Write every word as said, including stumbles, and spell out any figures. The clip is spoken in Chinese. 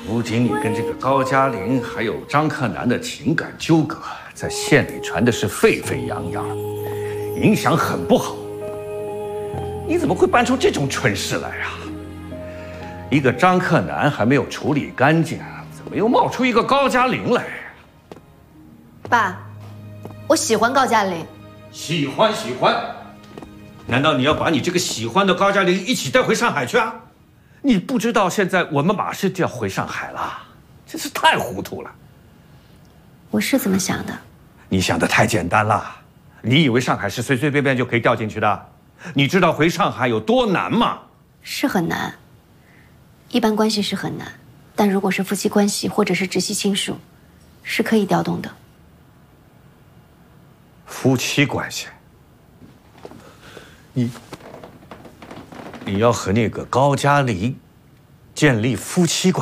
如今你跟这个高加林还有张克南的情感纠葛，在县里传的是沸沸扬扬，影响很不好。你怎么会办出这种蠢事来啊？一个张克南还没有处理干净，怎么又冒出一个高加林来？ 爸，我喜欢高加林。 喜欢喜欢，难道你要把你这个喜欢的高加林一起带回上海去啊？你不知道现在我们马上就要回上海了，真是太糊涂了。 我是这么想的。 你想的太简单了，你以为上海是随随便便就可以调进去的？你知道回上海有多难吗？ 是很难，一般关系是很难，但如果是夫妻关系或者是直系亲属，是可以调动的。 夫妻关系，你你要和那个高加林建立夫妻关系？